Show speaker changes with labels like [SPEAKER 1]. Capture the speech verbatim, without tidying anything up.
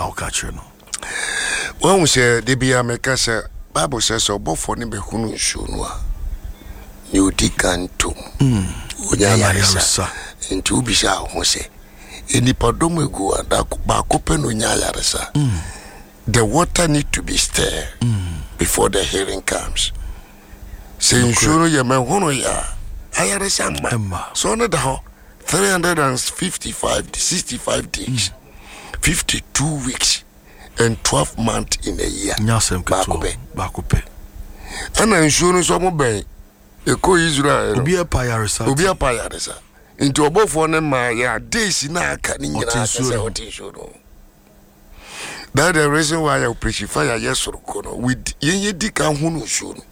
[SPEAKER 1] na okache no
[SPEAKER 2] when we say the be America say Bible says so but for ni be hunu nsuo no a you dikanto
[SPEAKER 1] mm
[SPEAKER 2] onya yaresa nti ubisha ho se enipadom egu ada ba kope no nya yaresa the water need to be stirred mm. before the healing comes say nsuo ye me hono ya ayaresa mma so no da ho three hundred fifty-five sixty-five days mm. fifty-two weeks and twelve months in a year
[SPEAKER 1] nyasem keto ba kope
[SPEAKER 2] ana nsuo no so mo ben eko Israel
[SPEAKER 1] obi apa yaresa
[SPEAKER 2] obi apa yaresa into obofo ne ma ya days na aka ni nyina say otisho no that the reason why I preach fire yes no with yen yedi kan hu no sho no